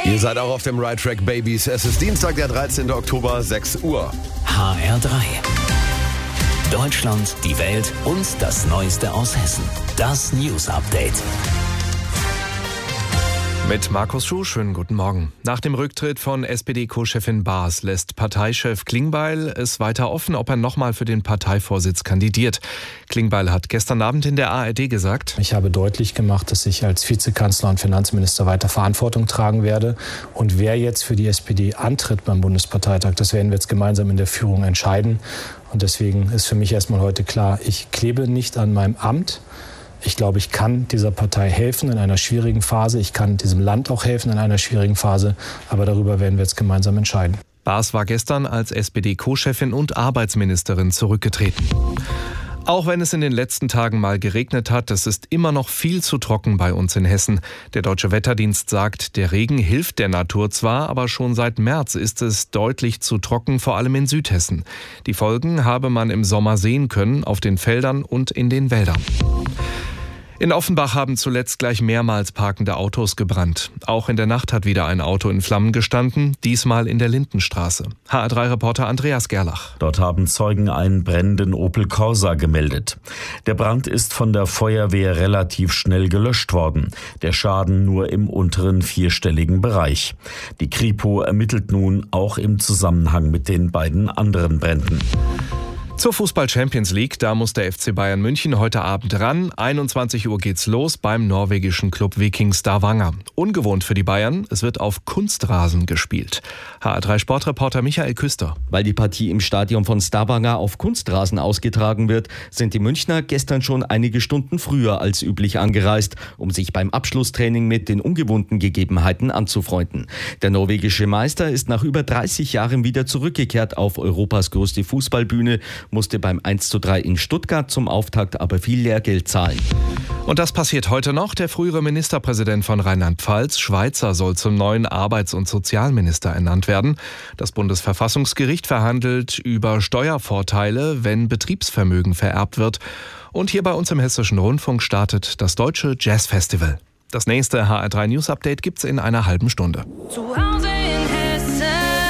Ihr seid auch auf dem Right Track, Babies. Es ist Dienstag, der 13. Oktober, 6 Uhr. HR3. Deutschland, die Welt und das Neueste aus Hessen. Das News Update. Mit Markus Schuh, schönen guten Morgen. Nach dem Rücktritt von SPD-Co-Chefin Baas lässt Parteichef Klingbeil es weiter offen, ob er nochmal für den Parteivorsitz kandidiert. Klingbeil hat gestern Abend in der ARD gesagt: Ich habe deutlich gemacht, dass ich als Vizekanzler und Finanzminister weiter Verantwortung tragen werde. Und wer jetzt für die SPD antritt beim Bundesparteitag, das werden wir jetzt gemeinsam in der Führung entscheiden. Und deswegen ist für mich erstmal heute klar, ich klebe nicht an meinem Amt. Ich glaube, ich kann dieser Partei helfen in einer schwierigen Phase. Ich kann diesem Land auch helfen in einer schwierigen Phase. Aber darüber werden wir jetzt gemeinsam entscheiden. Baas war gestern als SPD-Co-Chefin und Arbeitsministerin zurückgetreten. Auch wenn es in den letzten Tagen mal geregnet hat, es ist immer noch viel zu trocken bei uns in Hessen. Der Deutsche Wetterdienst sagt, der Regen hilft der Natur zwar, aber schon seit März ist es deutlich zu trocken, vor allem in Südhessen. Die Folgen habe man im Sommer sehen können, auf den Feldern und in den Wäldern. In Offenbach haben zuletzt gleich mehrmals parkende Autos gebrannt. Auch in der Nacht hat wieder ein Auto in Flammen gestanden, diesmal in der Lindenstraße. HR3-Reporter Andreas Gerlach. Dort haben Zeugen einen brennenden Opel Corsa gemeldet. Der Brand ist von der Feuerwehr relativ schnell gelöscht worden. Der Schaden nur im unteren vierstelligen Bereich. Die Kripo ermittelt nun auch im Zusammenhang mit den beiden anderen Bränden. Zur Fußball-Champions League, da muss der FC Bayern München heute Abend ran. 21 Uhr geht's los beim norwegischen Club Viking Stavanger. Ungewohnt für die Bayern, es wird auf Kunstrasen gespielt. HR3-Sportreporter Michael Küster. Weil die Partie im Stadion von Stavanger auf Kunstrasen ausgetragen wird, sind die Münchner gestern schon einige Stunden früher als üblich angereist, um sich beim Abschlusstraining mit den ungewohnten Gegebenheiten anzufreunden. Der norwegische Meister ist nach über 30 Jahren wieder zurückgekehrt auf Europas größte Fußballbühne, musste beim 1:3 in Stuttgart zum Auftakt aber viel Lehrgeld zahlen. Und das passiert heute noch. Der frühere Ministerpräsident von Rheinland-Pfalz, Schweizer, soll zum neuen Arbeits- und Sozialminister ernannt werden. Das Bundesverfassungsgericht verhandelt über Steuervorteile, wenn Betriebsvermögen vererbt wird. Und hier bei uns im Hessischen Rundfunk startet das Deutsche Jazzfestival. Das nächste HR3 News Update gibt's in einer halben Stunde. Zu Hause in Hessen.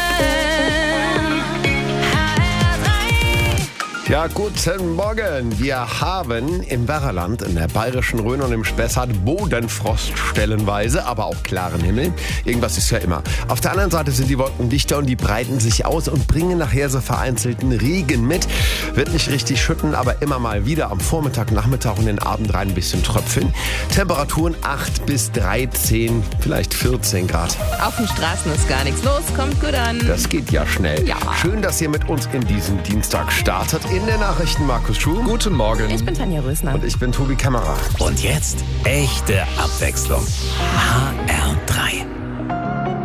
Ja, guten Morgen. Wir haben im Werraland, in der bayerischen Rhön und im Spessart Bodenfrost stellenweise, aber auch klaren Himmel. Irgendwas ist ja immer. Auf der anderen Seite sind die Wolken dichter und die breiten sich aus und bringen nachher so vereinzelten Regen mit. Wird nicht richtig schütten, aber immer mal wieder am Vormittag, Nachmittag und den Abend rein ein bisschen tröpfeln. Temperaturen 8 bis 13, vielleicht 14 Grad. Auf den Straßen ist gar nichts los, kommt gut an. Das geht ja schnell. Ja. Schön, dass ihr mit uns in diesen Dienstag startet. In den Nachrichten Markus Schuh. Guten Morgen. Ich bin Tanja Rösner. Und ich bin Tobi Kämmerer. Und jetzt echte Abwechslung. HR3.